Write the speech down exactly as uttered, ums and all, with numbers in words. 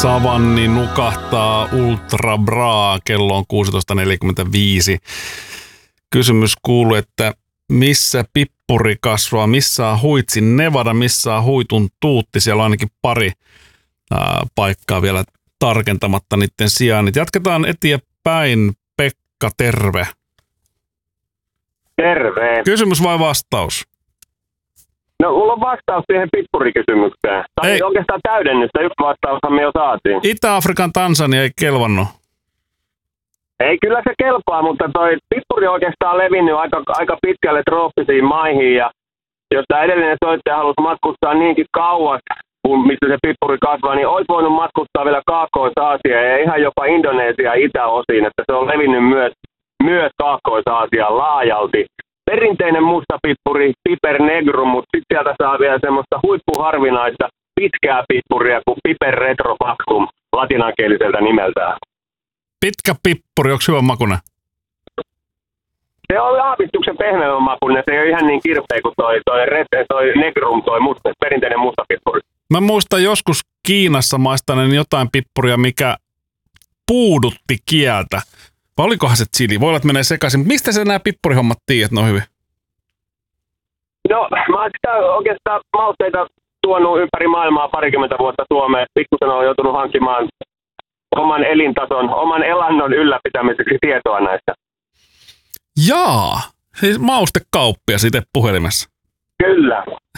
Savanni nukahtaa Ultra Bra, kello on kuusitoista neljäkymmentäviisi. Kysymys kuuluu, että missä pippuri kasvaa, missä on Huitsin Nevada, missä on Huitun Tuutti. Siellä on ainakin pari ää, paikkaa vielä tarkentamatta niiden sijainnit. Jatketaan eteenpäin. Pekka, terve. Terve. Kysymys vai vastaus? No, mulla on vastaus siihen pippurikysymykseen. Tai ei oikeastaan täydennystä, yksi vastaushan me jo saatiin. Itä-Afrikan Tansania ei kelvannut. Ei, kyllä se kelpaa, mutta toi pippuri oikeastaan levinnyt aika, aika pitkälle trooppisiin maihin. Ja jos tämä edellinen soittaja halusi matkustaa niinkin kauas, kun missä se pippuri kasvaa, niin olisi voinut matkustaa vielä Kaakkois-Aasiaan ja ihan jopa Indonesia itäosiin, että se on levinnyt myös, myös Kaakkois-Aasiaan laajalti. Perinteinen musta pippuri, Piper negrum, mutta sitten sieltä saa vielä semmoista huippuharvinaista pitkää pippuria kuin Piper retrofactum latinakieliseltä nimeltään. Pitkä pippuri, onko hyvän makuinen? Se on aavistuksen pehmeämmän makuinen, se ei ole ihan niin kirpeä kuin toi, toi, toi negrum, toi musta, perinteinen musta pippuri. Mä muistan joskus Kiinassa maistaneen jotain pippuria, mikä puudutti kieltä. Vai olikohan se chili? Voi olla, että menee sekaisin. Mistä sä nämä pippurihommat tiedät, ne on hyvin? No, mä oon sitä oikeastaan mausteita tuonut ympäri maailmaa parikymmentä vuotta Suomeen. Pikkusen on joutunut hankkimaan oman elintason, oman elannon ylläpitämiseksi tietoa näistä. Jaa, siis maustekauppias itse puhelimessa. Kyllä.